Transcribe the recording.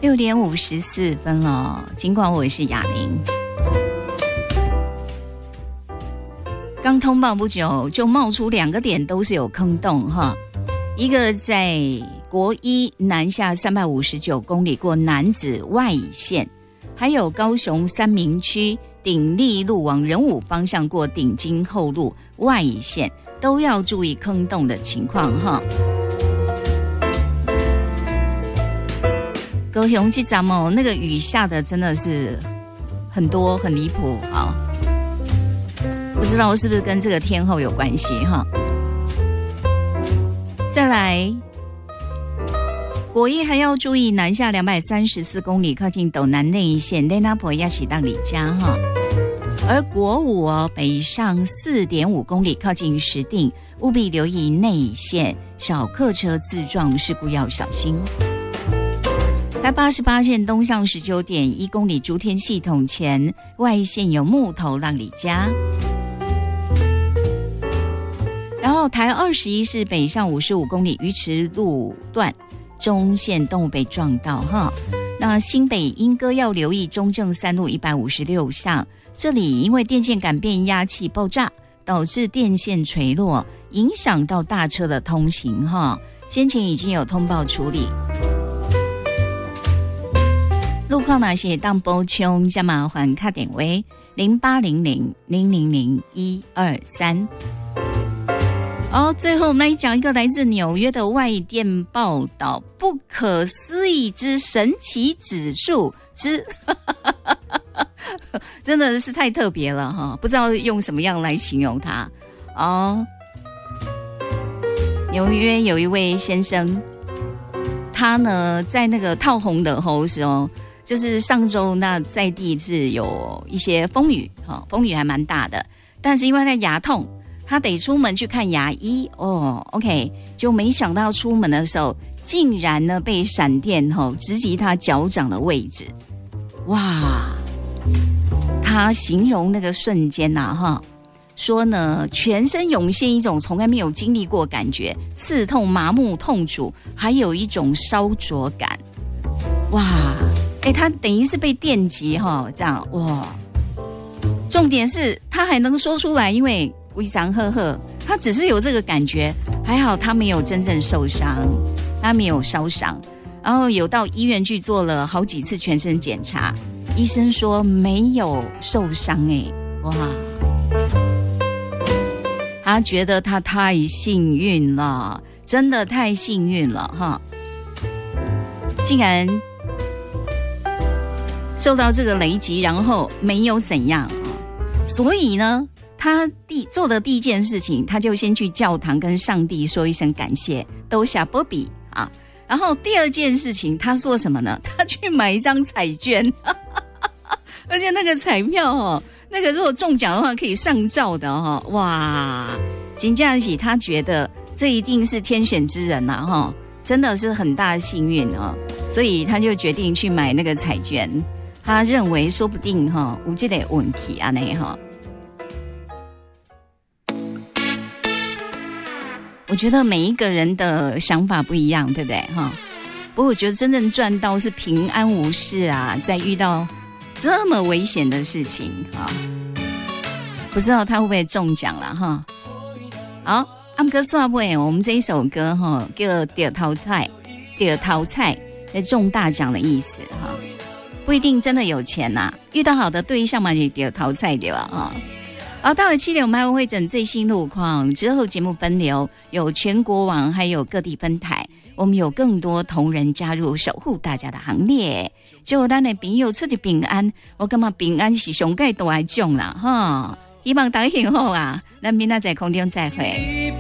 6点54分了，尽管我是雅玲。刚通报不久就冒出2个点都是有坑洞哈，一个在国一南下359公里过楠梓外乙线，还有高雄三民区鼎立路往仁武方向过鼎金后路外乙线，都要注意坑洞的情况哈。高雄这阵那个雨下的真的是很多，很离谱啊！不知道是不是跟这个天候有关系哈？再来，国一还要注意南下234公里靠近斗南内一线，雷纳婆亚喜到里加哈。而国五北上4.5公里靠近石碇，务必留意内一线，小客车自撞事故要小心。台88线东向19.1公里竹田系统前外线有木头让里加。然后台21是北上55公里鱼池路段中线动物被撞到哈。那新北莺歌要留意中正3路156巷，这里因为电线杆变压器爆炸导致电线垂落，影响到大车的通行哈。先前已经有通报处理。路况哪些当补充加麻烦卡点为0800000123。最后我们来讲一个来自纽约的外电报道，不可思议之神奇指数之真的是太特别了哈，不知道用什么样来形容它纽约有一位先生，他呢在那个套红的时候，就是上周那在地是有一些风雨风雨还蛮大的，但是因为他牙痛，他得出门去看牙医OK， 就没想到出门的时候竟然呢被闪电直击他脚掌的位置。哇，他形容那个瞬间说呢全身涌现一种从来没有经历过感觉，刺痛、麻木、痛楚，还有一种烧灼感。哇，他等于是被电击这样哇。重点是他还能说出来，因为微常赫赫，他只是有这个感觉，还好他没有真正受伤，他没有烧伤，然后有到医院去做了好几次全身检查，医生说没有受伤哇，他觉得他太幸运了，真的太幸运了竟然受到这个雷击，然后没有怎样所以呢他做的第一件事情，他就先去教堂跟上帝说一声感谢，都下波比然后第二件事情他做什么呢？他去买一张彩券而且那个彩票那个如果中奖的话可以上照的哇，真的是他觉得这一定是天选之人真的是很大的幸运所以他就决定去买那个彩券，他认为说不定有这个问题我觉得每一个人的想法不一样，对不对不过我觉得真正赚到是平安无事在遇到这么危险的事情不知道他会不会中奖了好，不过算不我们这一首歌叫第二套菜在中大奖的意思不一定真的有钱遇到好的对象嘛就第二套菜对吧到了7点我们还会整最新路况，之后节目分流，有全国网还有各地分台，我们有更多同仁加入守护大家的行列，就我们的朋友出去平安，我感觉平安是上界大的种啦希望大家幸福咱明仔载空中再会。